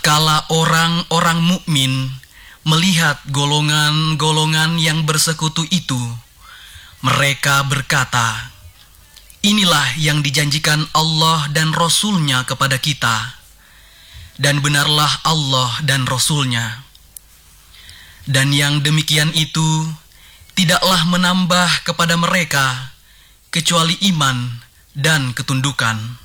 Tatkala orang-orang mukmin melihat golongan-golongan yang bersekutu itu, mereka berkata, "Inilah yang dijanjikan Allah dan Rasul-Nya kepada kita, dan benarlah Allah dan Rasul-Nya." Dan yang demikian itu tidaklah menambah kepada mereka kecuali iman dan ketundukan.